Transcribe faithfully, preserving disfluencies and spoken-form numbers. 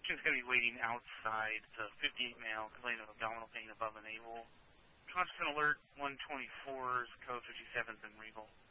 Patient's going to be waiting outside. It's a fifty-eight male, complaining of abdominal pain above the navel. Constant alert one twenty-fours, code fifty-seven's in Regal.